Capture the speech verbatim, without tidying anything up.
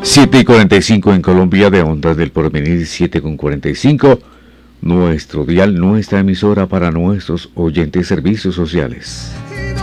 siete y cuarenta y cinco en Colombia, de Ondas del Porvenir, siete con cuarenta y cinco. Nuestro dial, nuestra emisora para nuestros oyentes, servicios sociales.